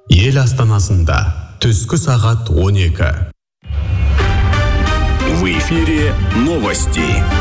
Ел астанасында түскі сағат 12. В эфире новости.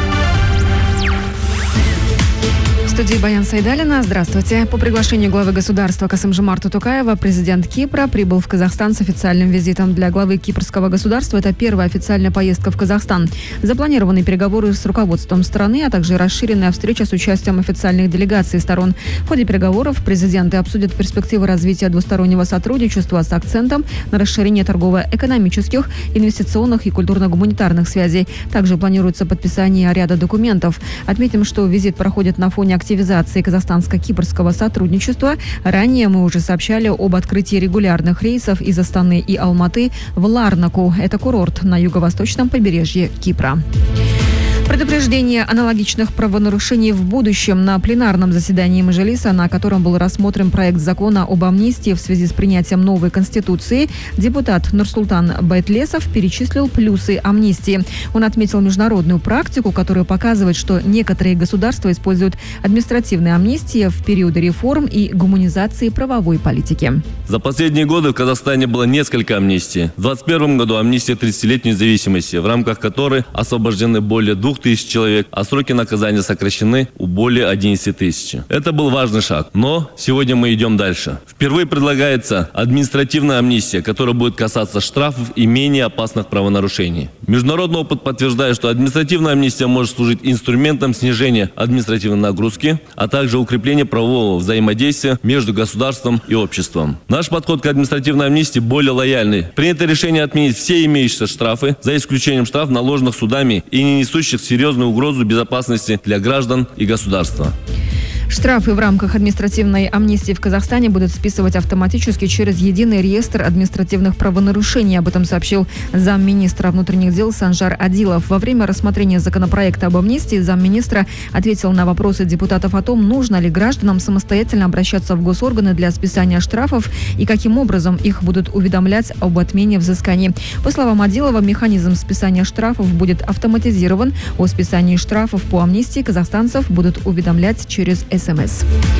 В студии Баян Сайдалина. Здравствуйте. По приглашению главы государства Касым-Жомарта Токаева президент Кипра прибыл в Казахстан с официальным визитом. Для главы кипрского государства это первая официальная поездка в Казахстан. Запланированы переговоры с руководством страны, а также расширенная встреча с участием официальных делегаций сторон. В ходе переговоров президенты обсудят перспективы развития двустороннего сотрудничества с акцентом на расширение торгово-экономических, инвестиционных и культурно-гуманитарных связей. Также планируется подписание ряда документов. Отметим, что визит проходит на фоне активизации казахстанско-кипрского сотрудничества. Ранее мы уже сообщали об открытии регулярных рейсов из Астаны и Алматы в Ларнаку. Это курорт на юго-восточном побережье Кипра. Предупреждение аналогичных правонарушений в будущем. На пленарном заседании Мажилиса, на котором был рассмотрен проект закона об амнистии в связи с принятием новой конституции, депутат Нурсултан Байтлесов перечислил плюсы амнистии. Он отметил международную практику, которая показывает, что некоторые государства используют административные амнистии в периоды реформ и гуманизации правовой политики. За последние годы в Казахстане было несколько амнистий. В 2021 году амнистия 30-летней независимости, в рамках которой освобождены более 2000 человек, а сроки наказания сокращены у более 11 тысяч. Это был важный шаг, но сегодня мы идем дальше. Впервые предлагается административная амнистия, которая будет касаться штрафов и менее опасных правонарушений. Международный опыт подтверждает, что административная амнистия может служить инструментом снижения административной нагрузки, а также укрепления правового взаимодействия между государством и обществом. Наш подход к административной амнистии более лояльный. Принято решение отменить все имеющиеся штрафы, за исключением штрафов, наложенных судами и не несущих серьезную угрозу безопасности для граждан и государства. Штрафы в рамках административной амнистии в Казахстане будут списывать автоматически через единый реестр административных правонарушений. Об этом сообщил замминистра внутренних дел Санжар Адилов. Во время рассмотрения законопроекта об амнистии замминистра ответил на вопросы депутатов о том, нужно ли гражданам самостоятельно обращаться в госорганы для списания штрафов и каким образом их будут уведомлять об отмене взысканий. По словам Адилова, механизм списания штрафов будет автоматизирован. О списании штрафов по амнистии казахстанцев будут уведомлять через СМС.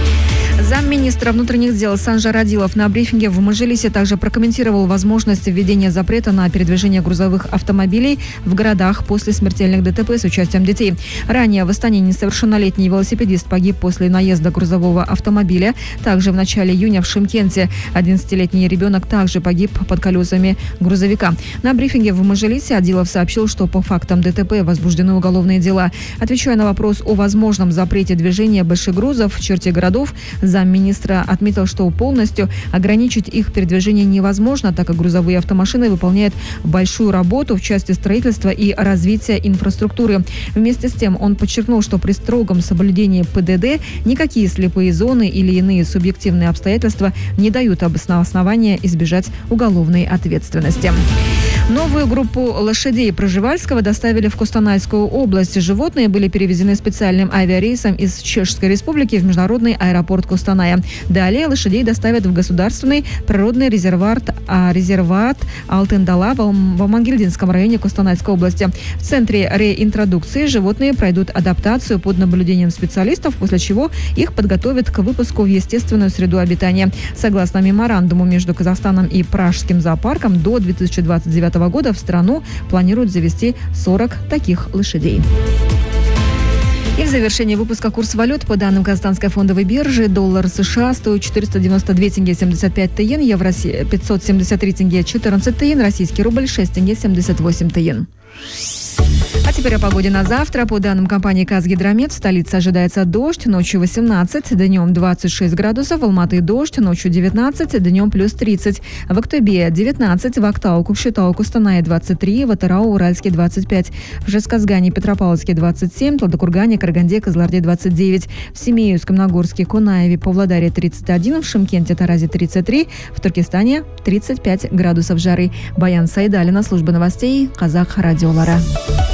Замминистра внутренних дел Санжар Адилов на брифинге в Мажилисе также прокомментировал возможность введения запрета на передвижение грузовых автомобилей в городах после смертельных ДТП с участием детей. Ранее в Астане несовершеннолетний велосипедист погиб после наезда грузового автомобиля. Также в начале июня в Шымкенте 11-летний ребенок также погиб под колесами грузовика. На брифинге в Мажилисе Адилов сообщил, что по фактам ДТП возбуждены уголовные дела. Отвечая на вопрос о возможном запрете движения больших грузов в черте городов, замминистра отметил, что полностью ограничить их передвижение невозможно, так как грузовые автомашины выполняют большую работу в части строительства и развития инфраструктуры. Вместе с тем он подчеркнул, что при строгом соблюдении ПДД никакие слепые зоны или иные субъективные обстоятельства не дают основания избежать уголовной ответственности. Новую группу лошадей Пржевальского доставили в Костанайскую область. Животные были перевезены специальным авиарейсом из Чешской Республики в международный аэропорт Костаная. Далее лошадей доставят в государственный природный резерват Алтын-Дала в Амангельдинском районе Костанайской области. В центре реинтродукции животные пройдут адаптацию под наблюдением специалистов, после чего их подготовят к выпуску в естественную среду обитания. Согласно меморандуму между Казахстаном и Пражским зоопарком, до 2029 года в страну планируют завести 40 таких лошадей. И в завершении выпуска курс валют. По данным Казахстанской фондовой биржи, доллар США стоит 492 тенге 75 тиен, евро 573 тенге 14 тиен, российский рубль 6 тенге 78 тиен. А теперь о погоде на завтра. По данным компании «Казгидромет», в столице ожидается дождь, ночью 18, днем 26 градусов, в Алматы дождь, ночью 19, днем плюс 30. В Актубе 19, в Актау, Кукшетау, Костанае 23, в Атырау, Уральске 25, в Жезказгане, Петропавловске 27, Талдыкургане, Караганде, Кызылорде 29, в Семею, Камногорске, Кунаеве, Павлодаре 31, в Шымкенте, Таразе 33, в Туркестане 35 градусов жары. Баян Сайдалина, служба новостей Казах радиолара.